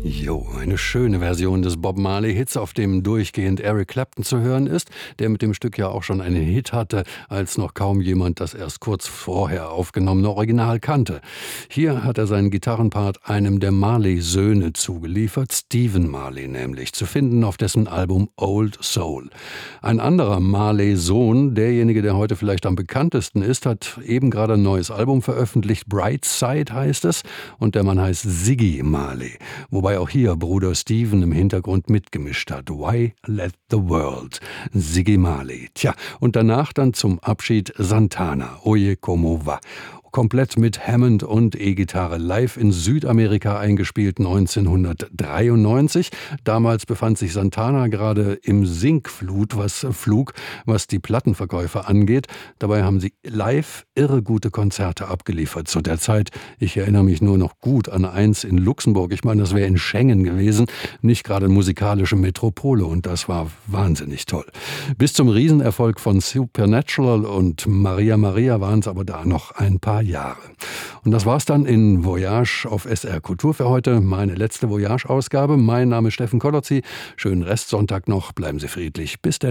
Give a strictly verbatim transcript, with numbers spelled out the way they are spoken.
Jo, eine schöne Version des Bob Marley-Hits, auf dem durchgehend Eric Clapton zu hören ist, der mit dem Stück ja auch schon einen Hit hatte, als noch kaum jemand das erst kurz vorher aufgenommene Original kannte. Hier hat er seinen Gitarrenpart einem der Marley-Söhne zugeliefert, Stephen Marley nämlich, zu finden auf dessen Album Old Soul. Ein anderer Marley-Sohn, derjenige, der heute vielleicht am bekanntesten ist, hat eben gerade ein neues Album veröffentlicht, Brightside heißt es, und der Mann heißt Ziggy Marley. Wobei auch hier Bruder Steven im Hintergrund mitgemischt hat. Why Let the World? Ziggy Marley. Tja, und danach dann zum Abschied Santana. Oye como va. Komplett mit Hammond und E-Gitarre live in Südamerika eingespielt neunzehnhundertdreiundneunzig. Damals befand sich Santana gerade im Sinkflug, was Flug, was die Plattenverkäufe angeht. Dabei haben sie live irre gute Konzerte abgeliefert zu der Zeit. Ich erinnere mich nur noch gut an eins in Luxemburg. Ich meine, das wäre in Schengen gewesen, nicht gerade eine musikalische Metropole, und das war wahnsinnig toll. Bis zum Riesenerfolg von Supernatural und Maria Maria waren es aber da noch ein paar Jahre. Und das war's dann in Voyage auf S R Kultur für heute. Meine letzte Voyage-Ausgabe. Mein Name ist Steffen Kollotzi. Schönen Restsonntag noch. Bleiben Sie friedlich. Bis dann.